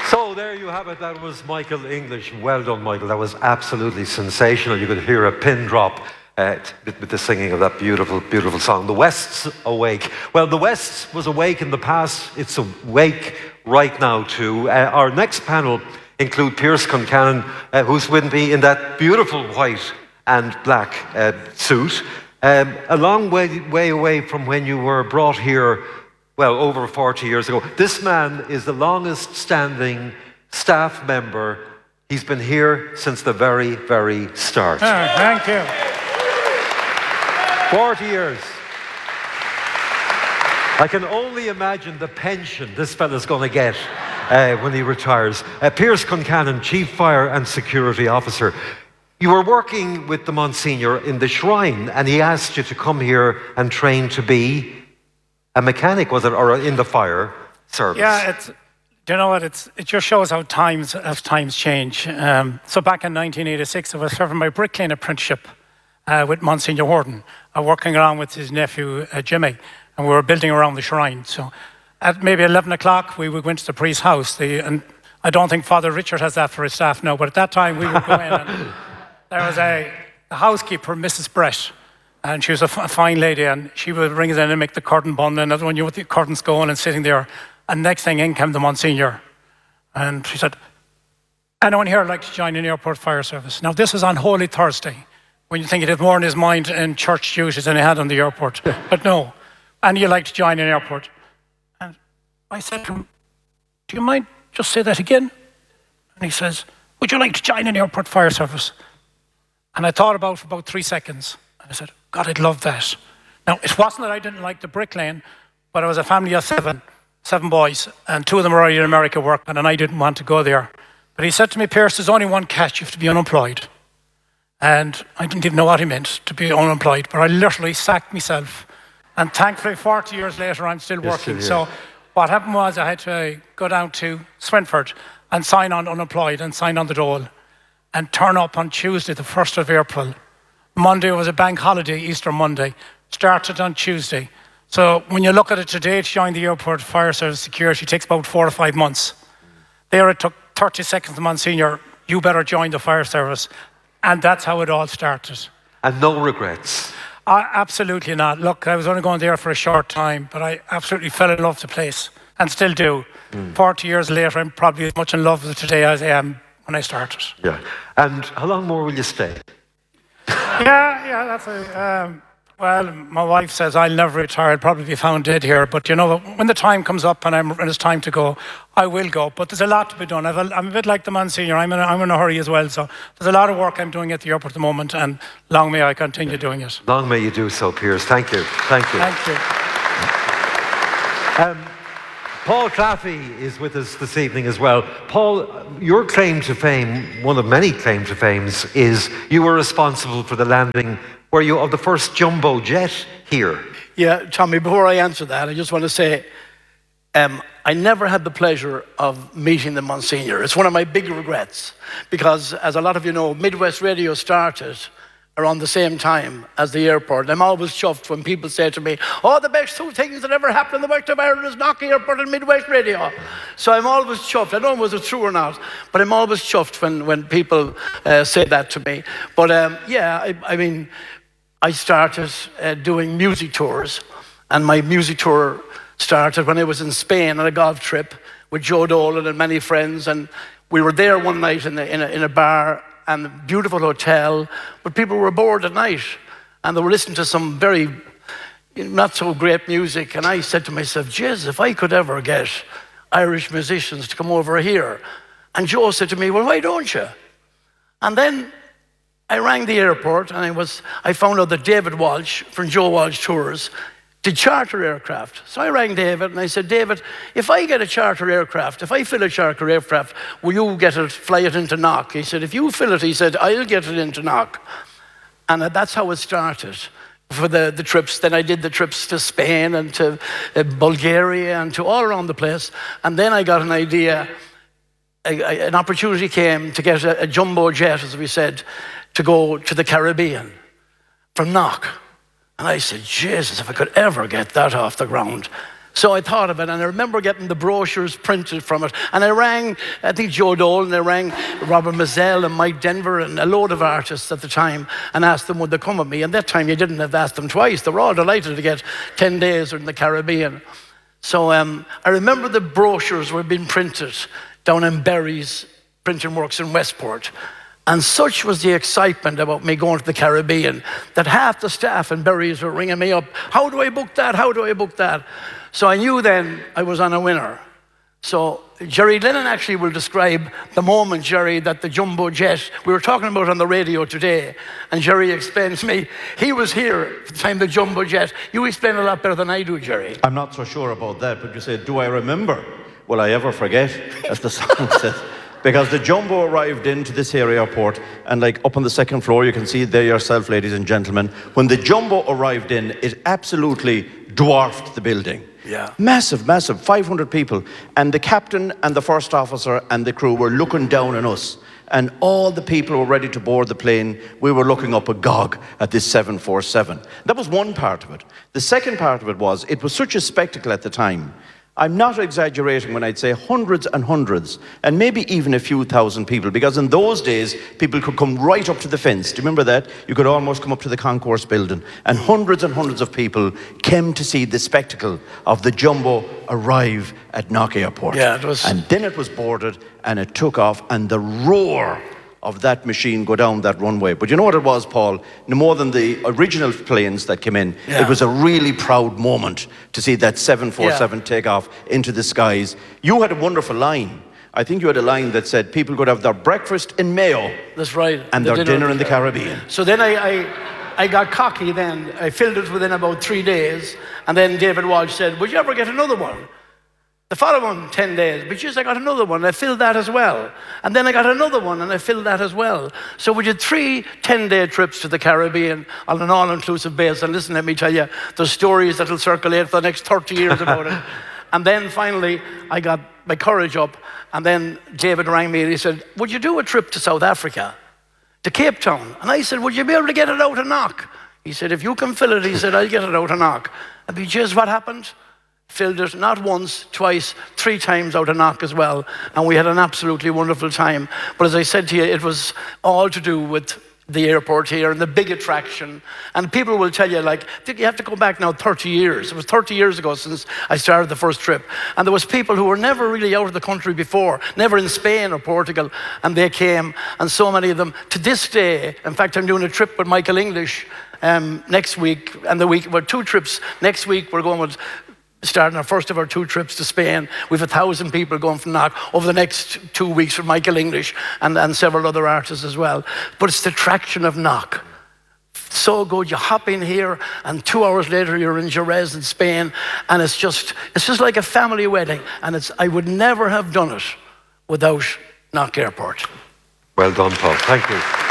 So there you have it. That was Michael English. Well done, Michael. That was absolutely sensational. You could hear a pin drop with the singing of that beautiful, beautiful song. The West's awake. Well, the West was awake in the past. It's awake right now too. Our next panel include Pierce Concannon, who's with me in that beautiful white and black suit. A long way away from when you were brought here, well, over 40 years ago. This man is the longest standing staff member. He's been here since the very, very start. Oh, thank you. 40 years. I can only imagine the pension this fella's going to get when he retires. Pierce Concannon, Chief Fire and Security Officer. You were working with the Monsignor in the Shrine, and he asked you to come here and train to be a mechanic, was it, or in the fire service? Yeah, do you know what? It just shows how times change. So back in 1986, I was serving my bricklaying apprenticeship with Monsignor Warden, working around with his nephew Jimmy, and we were building around the shrine. So at maybe 11 o'clock, we went to the priest's house. And I don't think Father Richard has that for his staff now, but at that time we would go in and there was a housekeeper, Mrs. Brett, and she was a fine lady, and she would ring us in and make the curtain bun, and everyone knew what the curtains going and sitting there. And next thing in came the Monsignor, and she said, anyone here like to join in the airport fire service? Now this is on Holy Thursday, when you think he'd have more in his mind in church duties than he had on the airport. But no, and you like to join in the airport. And I said to him, do you mind just say that again? And he says, would you like to join in the airport fire service? And I thought about it for about 3 seconds. And I said, God, I'd love that. Now, it wasn't that I didn't like the bricklaying, but I was a family of seven boys, and 2 of them were already in America working, and I didn't want to go there. But he said to me, Pierce, there's only one catch, you have to be unemployed. And I didn't even know what he meant, to be unemployed, but I literally sacked myself. And thankfully, 40 years later, I'm still working. So what happened was I had to go down to Swinford and sign on unemployed and sign on the dole and turn up on Tuesday, the 1st of April. Monday was a bank holiday, Easter Monday. Started on Tuesday. So when you look at it today, to join the airport fire service security, it takes about 4 or 5 months. There it took 30 seconds to Monsignor, you better join the fire service. And that's how it all started. And no regrets? Absolutely not. Look, I was only going there for a short time, but I absolutely fell in love with the place and still do. 40 years later, I'm probably as much in love with it today as I am when I started. Yeah. And how long more will you stay? That's well, my wife says I'll never retire. I'll probably be found dead here. But you know, when the time comes up and it's time to go, I will go. But there's a lot to be done. I'm a bit like the Monsignor. I'm in a hurry as well. So there's a lot of work I'm doing at the airport at the moment, and long may I continue doing it. Long may you do so, Pierce. Thank you. Thank you. Thank you. Paul Claffey is with us this evening as well. Paul, your claim to fame, one of many claims to fame, is you were responsible for the landing, were you, of the first jumbo jet here? Yeah, Tommy, before I answer that, I just want to say I never had the pleasure of meeting the Monsignor. It's one of my big regrets because, as a lot of you know, Midwest Radio started around the same time as the airport. I'm always chuffed when people say to me, oh, the best 2 things that ever happened in the West of Ireland is Knock Airport and Midwest Radio. So I'm always chuffed. I don't know whether it's true or not, but I'm always chuffed when people say that to me. But I mean, I started doing music tours, and my music tour started when I was in Spain on a golf trip with Joe Dolan and many friends, and we were there one night in a bar and a beautiful hotel, but people were bored at night, and they were listening to some very not so great music, and I said to myself, Jesus, if I could ever get Irish musicians to come over here. And Joe said to me, well, why don't you? And then I rang the airport, and I found out that David Walsh from Joe Walsh Tours did charter aircraft. So I rang David and I said, David, if I get a charter aircraft, if I fill a charter aircraft, will you fly it into Knock? He said, if you fill it, he said, I'll get it into Knock. And that's how it started for the trips. Then I did the trips to Spain and to Bulgaria and to all around the place. And then I got an idea, an opportunity came to get a jumbo jet, as we said, to go to the Caribbean from Knock. And I said, Jesus, if I could ever get that off the ground. So I thought of it, and I remember getting the brochures printed from it. And I rang, I think, Joe Dole, and I rang Robert Mazzell and Mike Denver and a load of artists at the time and asked them would they come with me. And that time you didn't have to ask them twice. They were all delighted to get 10 days in the Caribbean. So I remember the brochures were being printed down in Berry's printing works in Westport. And such was the excitement about me going to the Caribbean that half the staff in Berry's were ringing me up. How do I book that? How do I book that? So I knew then I was on a winner. So Jerry Lennon actually will describe the moment, Jerry, that the jumbo jet, we were talking about on the radio today, and Jerry explained to me, he was here at the time the jumbo jet. You explain a lot better than I do, Jerry. I'm not so sure about that, but you said, do I remember? Will I ever forget, as the song says? Because the jumbo arrived into this here airport, and like up on the second floor, you can see it there yourself, ladies and gentlemen. When the jumbo arrived in, it absolutely dwarfed the building. Yeah. Massive, massive, 500 people. And the captain and the first officer and the crew were looking down on us. And all the people were ready to board the plane. We were looking up agog at this 747. That was one part of it. The second part of it was such a spectacle at the time. I'm not exaggerating when I'd say hundreds and hundreds, and maybe even a few thousand people, because in those days, people could come right up to the fence. Do you remember that? You could almost come up to the concourse building, and hundreds of people came to see the spectacle of the jumbo arrive at Knock Airport. Yeah, it was. And then it was boarded, and it took off, and the roar of that machine go down that runway. But you know what it was, Paul? No more than the original planes that came in, It was a really proud moment to see that 747 take off into the skies. You had a wonderful line. I think you had a line that said people could have their breakfast in Mayo. That's right. And their dinner in the Caribbean. So then I got cocky then. I filled it within about 3 days. And then David Walsh said, would you ever get another one? The following 10 days, but just I got another one, I filled that as well. And then I got another one, and I filled that as well. So we did 3 10-day trips to the Caribbean on an all-inclusive basis. And listen, let me tell you, there's stories that will circulate for the next 30 years about it. And then finally, I got my courage up, and then David rang me, and he said, would you do a trip to South Africa, to Cape Town? And I said, would you be able to get it out of Knock? He said, if you can fill it, he said, I'll get it out of Knock. And just what happened? Filled it not once, twice, 3 times out of Knock as well. And we had an absolutely wonderful time. But as I said to you, it was all to do with the airport here and the big attraction. And people will tell you, like, you have to go back now 30 years. It was 30 years ago since I started the first trip. And there was people who were never really out of the country before, never in Spain or Portugal. And they came, and so many of them, to this day, in fact, I'm doing a trip with Michael English next week, and the week, well, 2 trips. Next week, we're going with starting our first of our 2 trips to Spain. We've 1,000 people going from Knock over the next 2 weeks with Michael English and several other artists as well. But it's the attraction of Knock. So good, you hop in here and 2 hours later you're in Jerez in Spain, and it's just like a family wedding. And I would never have done it without Knock Airport. Well done, Paul. Thank you.